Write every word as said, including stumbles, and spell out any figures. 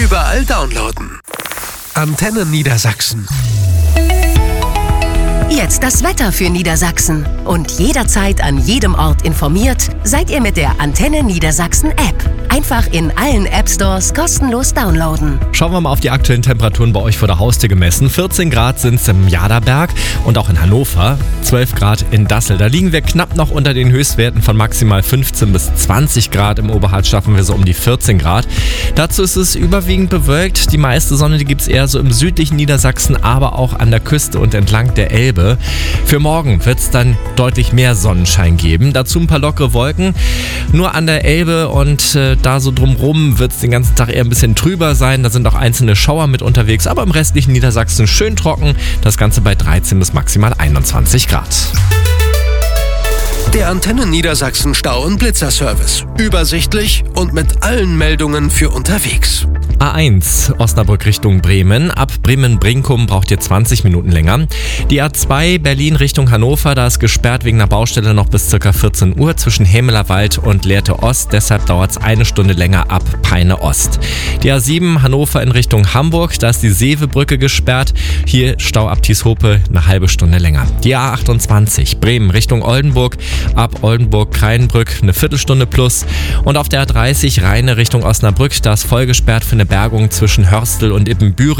Überall downloaden. Antenne Niedersachsen. Jetzt das Wetter für Niedersachsen. Und jederzeit an jedem Ort informiert seid ihr mit der Antenne Niedersachsen App. Einfach in allen App Stores kostenlos downloaden. Schauen wir mal auf die aktuellen Temperaturen bei euch vor der Haustür gemessen. vierzehn Grad sind es im Jaderberg und auch in Hannover. zwölf Grad in Dassel. Da liegen wir knapp noch unter den Höchstwerten von maximal fünfzehn bis zwanzig Grad. Im Oberharz schaffen wir so um die vierzehn Grad. Dazu ist es überwiegend bewölkt. Die meiste Sonne, die gibt es eher so im südlichen Niedersachsen, aber auch an der Küste und entlang der Elbe. Für morgen wird es dann deutlich mehr Sonnenschein geben. Dazu ein paar lockere Wolken. Nur an der Elbe und äh, da so drumrum wird es den ganzen Tag eher ein bisschen trüber sein. Da sind auch einzelne Schauer mit unterwegs, aber im restlichen Niedersachsen schön trocken. Das Ganze bei dreizehn bis maximal einundzwanzig Grad. Der Antenne Niedersachsen Stau- und Blitzerservice. Übersichtlich und mit allen Meldungen für unterwegs. A eins, Osnabrück Richtung Bremen. Ab Bremen-Brinkum braucht ihr zwanzig Minuten länger. Die A zwei, Berlin Richtung Hannover, da ist gesperrt wegen einer Baustelle noch bis ca. vierzehn Uhr zwischen Hemelerwald und Lehrte Ost. Deshalb dauert es eine Stunde länger ab Peine Ost. Die A sieben, Hannover in Richtung Hamburg, da ist die Seevebrücke gesperrt. Hier Stau ab Tieshope eine halbe Stunde länger. Die A achtundzwanzig, Bremen Richtung Oldenburg, ab Oldenburg-Kreinbrück eine Viertelstunde plus. Und auf der A dreißig, Rheine Richtung Osnabrück, da ist voll gesperrt für eine Bergung zwischen Hörstel und Ippenbüren.